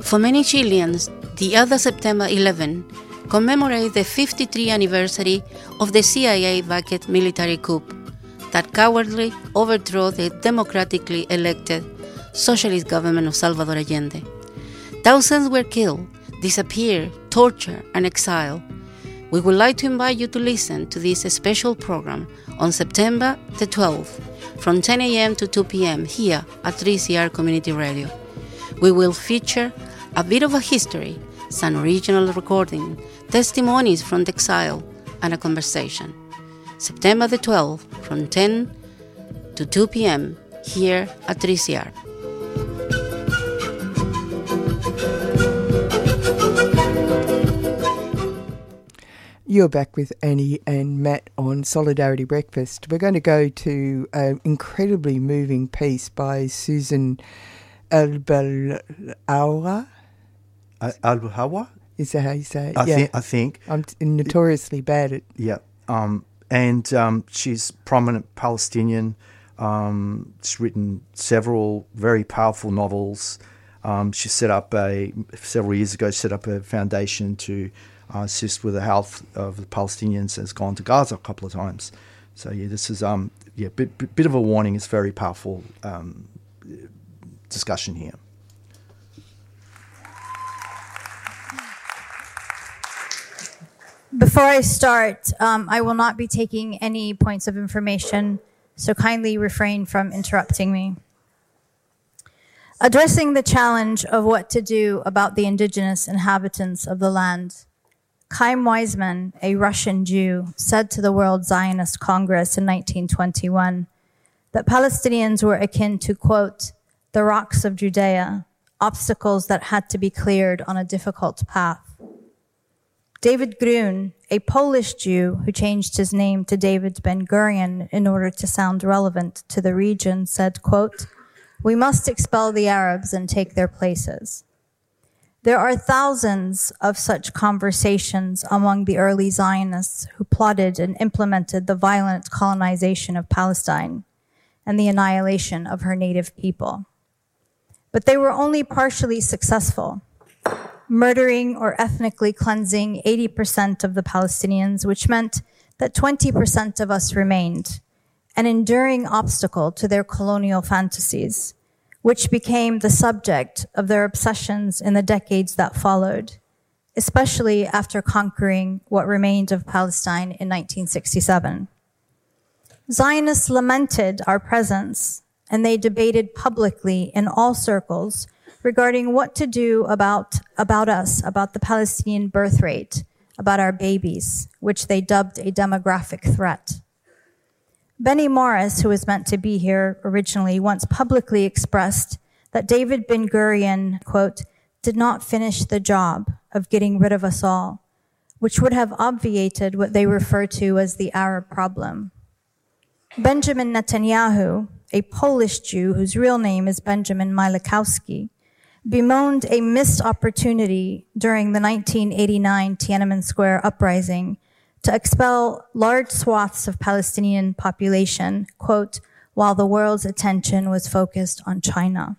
For many Chileans, the other September 11 commemorates the 53rd anniversary of the CIA-backed military coup that cowardly overthrew the democratically elected socialist government of Salvador Allende. Thousands were killed, disappeared, tortured, and exiled. We would like to invite you to listen to this special program on September the 12th from 10 a.m. to 2 p.m. here at 3CR Community Radio. We will feature a bit of a history, some original recording, testimonies from the exile, and a conversation. September the 12th from 10 to 2 p.m. here at 3CR. You're back with Annie and Matt on Solidarity Breakfast. We're going to go to an incredibly moving piece by Susan Albalhawa. Albalhawa? Is that how you say it? I think. I'm notoriously bad at... Yeah. And she's prominent Palestinian. She's written several very powerful novels. She set up several years ago, set up a foundation to assist with the health of the Palestinians. Has gone to Gaza a couple of times. So yeah, this is bit of a warning. It's very powerful discussion here. Before I start, I will not be taking any points of information, so kindly refrain from interrupting me. Addressing the challenge of what to do about the indigenous inhabitants of the land, Chaim Weizmann, a Russian Jew, said to the World Zionist Congress in 1921 that Palestinians were akin to, quote, the rocks of Judea, obstacles that had to be cleared on a difficult path. David Grun, a Polish Jew who changed his name to David Ben-Gurion in order to sound relevant to the region, said, quote, we must expel the Arabs and take their places. There are thousands of such conversations among the early Zionists who plotted and implemented the violent colonization of Palestine and the annihilation of her native people. But they were only partially successful, murdering or ethnically cleansing 80% of the Palestinians, which meant that 20% of us remained, an enduring obstacle to their colonial fantasies, which became the subject of their obsessions in the decades that followed, especially after conquering what remained of Palestine in 1967. Zionists lamented our presence, and they debated publicly in all circles regarding what to do about us, about the Palestinian birth rate, about our babies, which they dubbed a demographic threat. Benny Morris, who was meant to be here originally, once publicly expressed that David Ben-Gurion, quote, did not finish the job of getting rid of us all, which would have obviated what they refer to as the Arab problem. Benjamin Netanyahu, a Polish Jew whose real name is Benjamin Mielikowski, bemoaned a missed opportunity during the 1989 Tiananmen Square uprising to expel large swaths of Palestinian population, quote, while the world's attention was focused on China.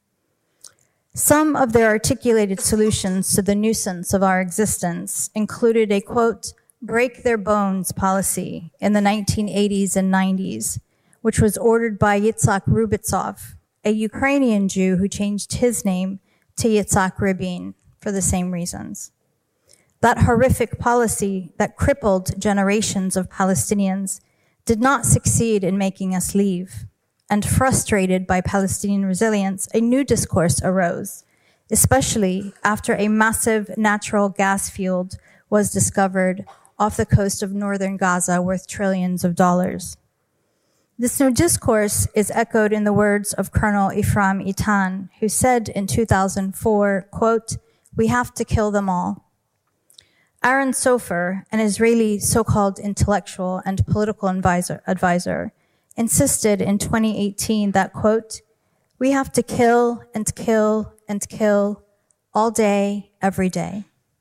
Some of their articulated solutions to the nuisance of our existence included a, quote, break their bones policy in the 1980s and 90s, which was ordered by Yitzhak Rubitsov, a Ukrainian Jew who changed his name to Yitzhak Rabin for the same reasons. That horrific policy that crippled generations of Palestinians did not succeed in making us leave, and frustrated by Palestinian resilience, a new discourse arose, especially after a massive natural gas field was discovered off the coast of northern Gaza worth trillions of dollars. This new discourse is echoed in the words of Colonel Ephraim Itan, who said in 2004, quote, we have to kill them all. Aaron Sofer, an Israeli so-called intellectual and political advisor, insisted in 2018 that, quote, we have to kill and kill and kill all day, every day.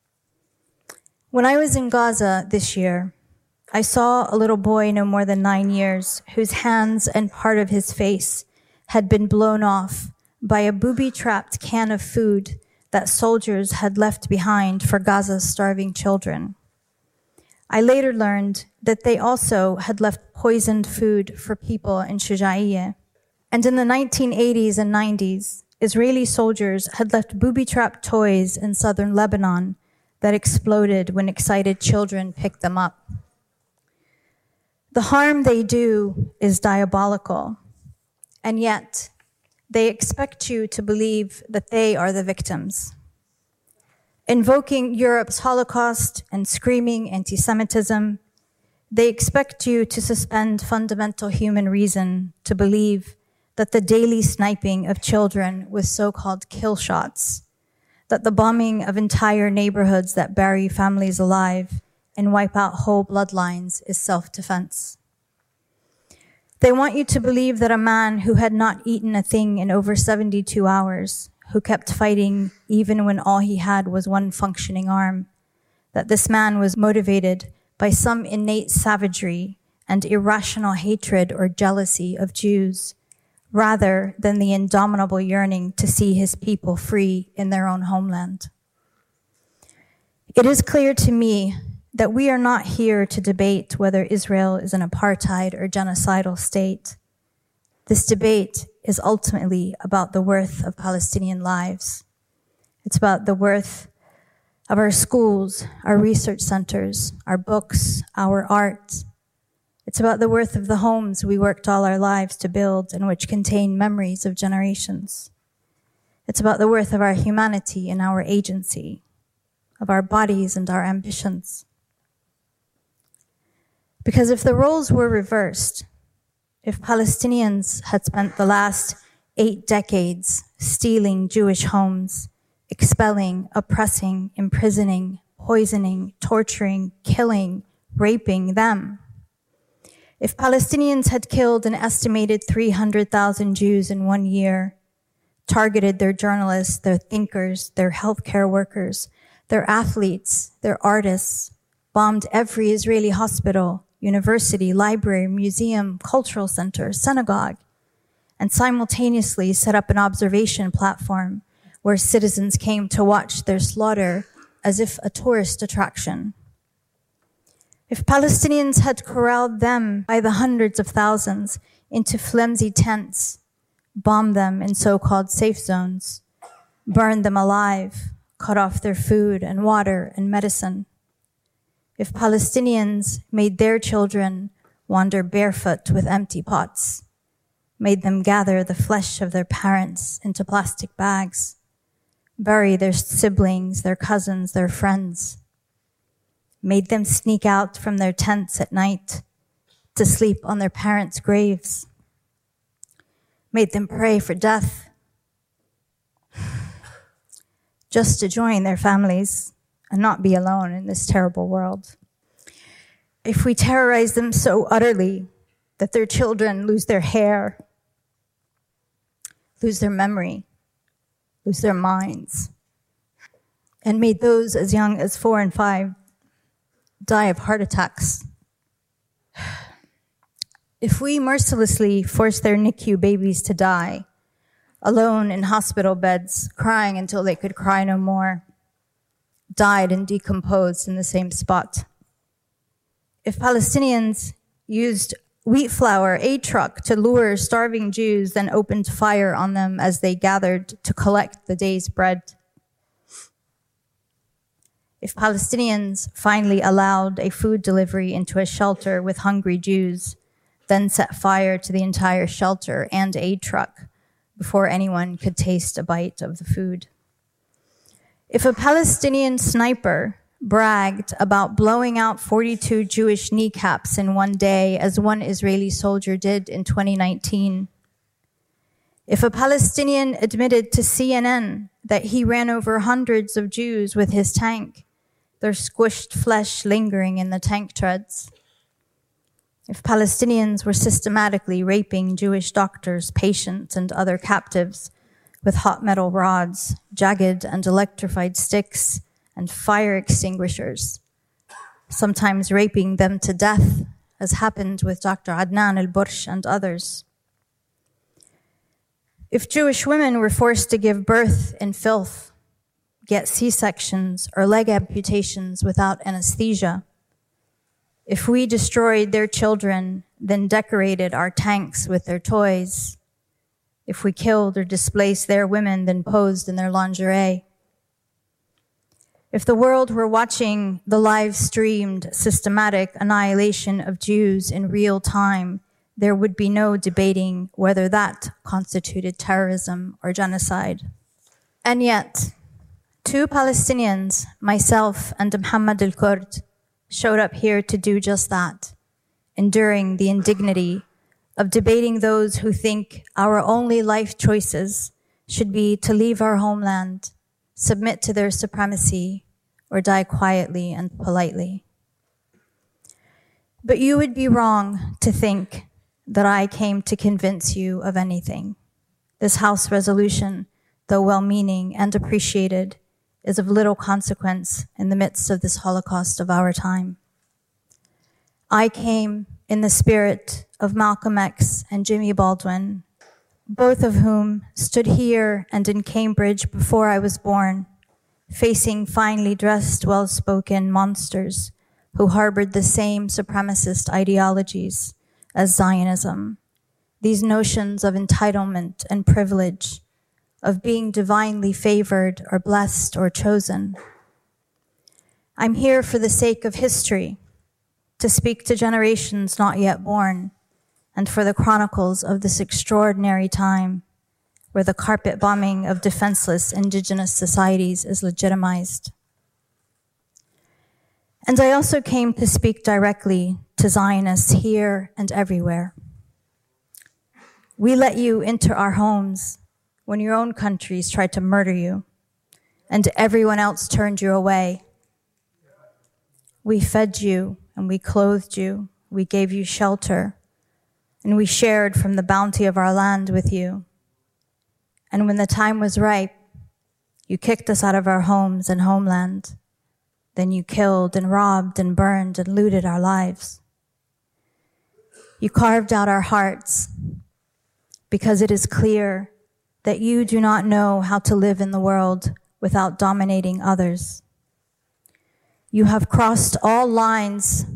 When I was in Gaza this year, I saw a little boy no more than 9 years whose hands and part of his face had been blown off by a booby-trapped can of food that soldiers had left behind for Gaza's starving children. I later learned that they also had left poisoned food for people in Shuja'iyya. And in the 1980s and 90s, Israeli soldiers had left booby-trapped toys in southern Lebanon that exploded when excited children picked them up. The harm they do is diabolical, and yet they expect you to believe that they are the victims. Invoking Europe's Holocaust and screaming anti-Semitism, they expect you to suspend fundamental human reason to believe that the daily sniping of children with so-called kill shots, that the bombing of entire neighborhoods that bury families alive and wipe out whole bloodlines is self-defense. They want you to believe that a man who had not eaten a thing in over 72 hours, who kept fighting even when all he had was one functioning arm, that this man was motivated by some innate savagery and irrational hatred or jealousy of Jews, rather than the indomitable yearning to see his people free in their own homeland. It is clear to me that we are not here to debate whether Israel is an apartheid or genocidal state. This debate is ultimately about the worth of Palestinian lives. It's about the worth of our schools, our research centers, our books, our art. It's about the worth of the homes we worked all our lives to build and which contain memories of generations. It's about the worth of our humanity and our agency, of our bodies and our ambitions. Because if the roles were reversed, if Palestinians had spent the last 8 decades stealing Jewish homes, expelling, oppressing, imprisoning, poisoning, torturing, killing, raping them, if Palestinians had killed an estimated 300,000 Jews in 1 year, targeted their journalists, their thinkers, their healthcare workers, their athletes, their artists, bombed every Israeli hospital, university, library, museum, cultural center, synagogue, and simultaneously set up an observation platform where citizens came to watch their slaughter as if a tourist attraction. If Palestinians had corralled them by the hundreds of thousands into flimsy tents, bombed them in so-called safe zones, burned them alive, cut off their food and water and medicine, if Palestinians made their children wander barefoot with empty pots, made them gather the flesh of their parents into plastic bags, bury their siblings, their cousins, their friends, made them sneak out from their tents at night to sleep on their parents' graves, made them pray for death just to join their families and not be alone in this terrible world. If we terrorize them so utterly that their children lose their hair, lose their memory, lose their minds, and made those as young as 4 and 5 die of heart attacks, if we mercilessly force their NICU babies to die, alone in hospital beds, crying until they could cry no more, died and decomposed in the same spot. If Palestinians used wheat flour, a truck, to lure starving Jews, then opened fire on them as they gathered to collect the day's bread. If Palestinians finally allowed a food delivery into a shelter with hungry Jews, then set fire to the entire shelter and aid truck before anyone could taste a bite of the food. If a Palestinian sniper bragged about blowing out 42 Jewish kneecaps in one day, as one Israeli soldier did in 2019, if a Palestinian admitted to CNN that he ran over hundreds of Jews with his tank, their squished flesh lingering in the tank treads, if Palestinians were systematically raping Jewish doctors, patients, and other captives with hot metal rods, jagged and electrified sticks, and fire extinguishers, sometimes raping them to death, as happened with Dr. Adnan al-Bursh and others. If Jewish women were forced to give birth in filth, get C-sections or leg amputations without anesthesia. If we destroyed their children, then decorated our tanks with their toys. If we killed or displaced their women, then posed in their lingerie. If the world were watching the live-streamed systematic annihilation of Jews in real time, there would be no debating whether that constituted terrorism or genocide. And yet, 2 Palestinians, myself and Muhammad al-Kurd, showed up here to do just that, enduring the indignity of debating those who think our only life choices should be to leave our homeland, submit to their supremacy, or die quietly and politely. But you would be wrong to think that I came to convince you of anything. This House resolution, though well-meaning and appreciated, is of little consequence in the midst of this Holocaust of our time. I came in the spirit of Malcolm X and Jimmy Baldwin, both of whom stood here and in Cambridge before I was born, facing finely dressed, well-spoken monsters who harbored the same supremacist ideologies as Zionism, these notions of entitlement and privilege, of being divinely favored or blessed or chosen. I'm here for the sake of history, to speak to generations not yet born, and for the chronicles of this extraordinary time where the carpet bombing of defenseless indigenous societies is legitimized. And I also came to speak directly to Zionists here and everywhere. We let you into our homes when your own countries tried to murder you, and everyone else turned you away. We fed you, and we clothed you, we gave you shelter, and we shared from the bounty of our land with you. And when the time was ripe, you kicked us out of our homes and homeland. Then you killed and robbed and burned and looted our lives. You carved out our hearts because it is clear that you do not know how to live in the world without dominating others. You have crossed all lines.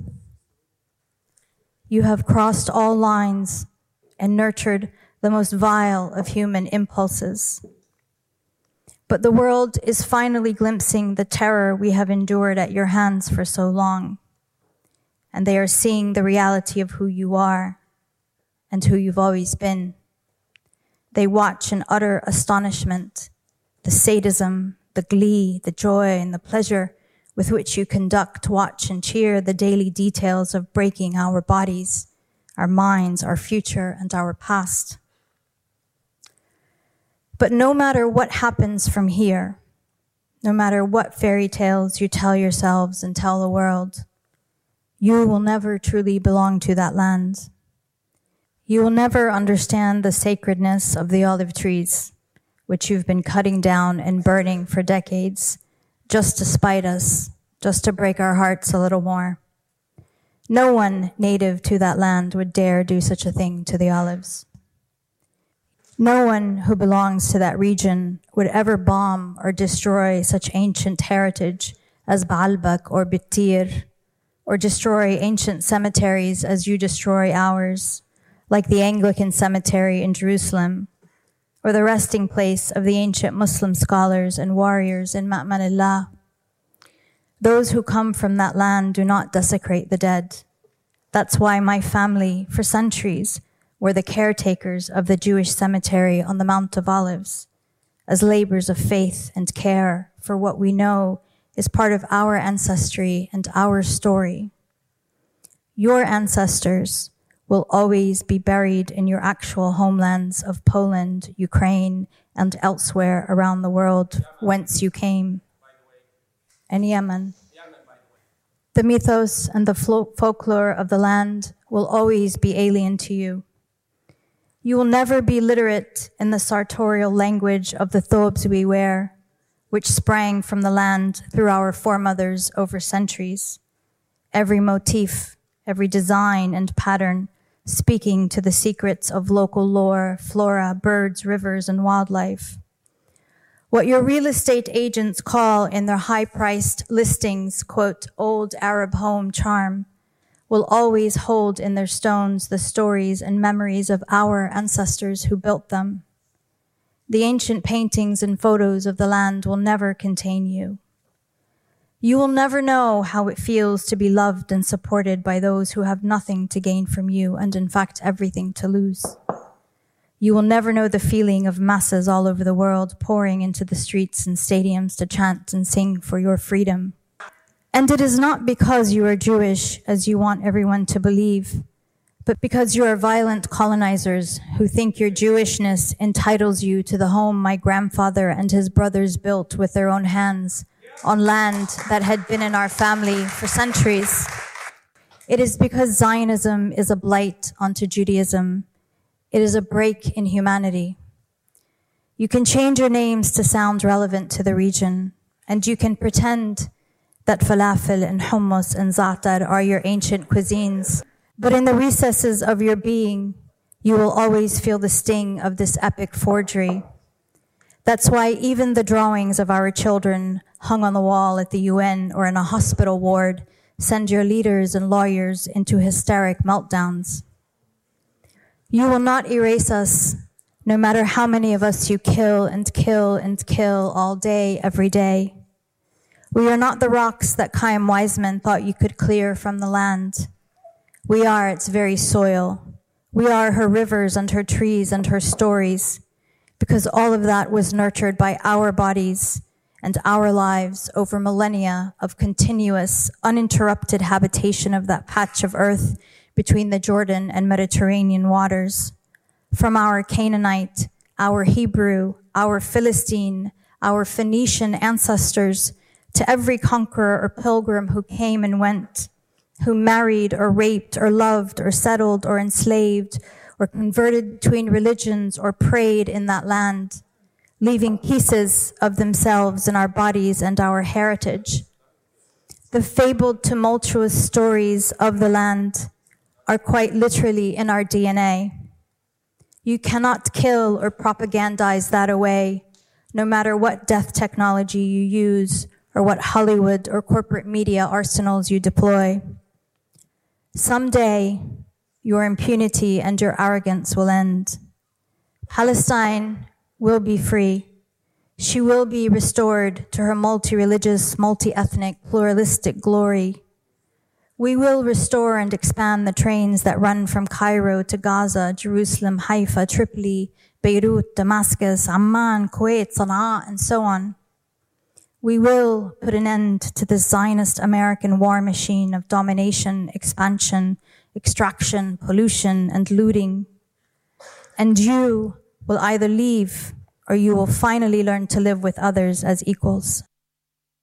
You have crossed all lines and nurtured the most vile of human impulses. But the world is finally glimpsing the terror we have endured at your hands for so long. And they are seeing the reality of who you are and who you've always been. They watch in utter astonishment the sadism, the glee, the joy, and the pleasure with which you conduct, watch, and cheer the daily details of breaking our bodies, our minds, our future, and our past. But no matter what happens from here, no matter what fairy tales you tell yourselves and tell the world, you will never truly belong to that land. You will never understand the sacredness of the olive trees, which you've been cutting down and burning for decades, just to spite us, just to break our hearts a little more. No one native to that land would dare do such a thing to the olives. No one who belongs to that region would ever bomb or destroy such ancient heritage as Baalbek or Bittir, or destroy ancient cemeteries as you destroy ours, like the Anglican cemetery in Jerusalem, or the resting place of the ancient Muslim scholars and warriors in Ma'manillah. Those who come from that land do not desecrate the dead. That's why my family, for centuries, were the caretakers of the Jewish cemetery on the Mount of Olives, as labors of faith and care for what we know is part of our ancestry and our story. Your ancestors will always be buried in your actual homelands of Poland, Ukraine, and elsewhere around the world whence you came, and Yemen. The mythos and the folklore of the land will always be alien to you. You will never be literate in the sartorial language of the thobes we wear, which sprang from the land through our foremothers over centuries. Every motif, every design and pattern speaking to the secrets of local lore, flora, birds, rivers, and wildlife. What your real estate agents call in their high-priced listings, quote, old Arab home charm, will always hold in their stones the stories and memories of our ancestors who built them. The ancient paintings and photos of the land will never contain you. You will never know how it feels to be loved and supported by those who have nothing to gain from you and, in fact, everything to lose. You will never know the feeling of masses all over the world pouring into the streets and stadiums to chant and sing for your freedom. And it is not because you are Jewish, as you want everyone to believe, but because you are violent colonizers who think your Jewishness entitles you to the home my grandfather and his brothers built with their own hands on land that had been in our family for centuries. It is because Zionism is a blight onto Judaism. It is a break in humanity. You can change your names to sound relevant to the region, and you can pretend that falafel and hummus and za'atar are your ancient cuisines. But in the recesses of your being, you will always feel the sting of this epic forgery. That's why even the drawings of our children hung on the wall at the UN or in a hospital ward send your leaders and lawyers into hysteric meltdowns. You will not erase us, no matter how many of us you kill and kill and kill all day, every day. We are not the rocks that Chaim Weizmann thought you could clear from the land. We are its very soil. We are her rivers and her trees and her stories, because all of that was nurtured by our bodies and our lives over millennia of continuous, uninterrupted habitation of that patch of earth between the Jordan and Mediterranean waters. From our Canaanite, our Hebrew, our Philistine, our Phoenician ancestors, to every conqueror or pilgrim who came and went, who married or raped or loved or settled or enslaved or converted between religions or prayed in that land, leaving pieces of themselves in our bodies and our heritage. The fabled, tumultuous stories of the land are quite literally in our DNA. You cannot kill or propagandize that away, no matter what death technology you use or what Hollywood or corporate media arsenals you deploy. Someday, your impunity and your arrogance will end. Palestine will be free. She will be restored to her multi-religious, multi-ethnic, pluralistic glory. We will restore and expand the trains that run from Cairo to Gaza, Jerusalem, Haifa, Tripoli, Beirut, Damascus, Amman, Kuwait, Sana'a, and so on. We will put an end to the Zionist American war machine of domination, expansion, extraction, pollution, and looting. And you will either leave or you will finally learn to live with others as equals.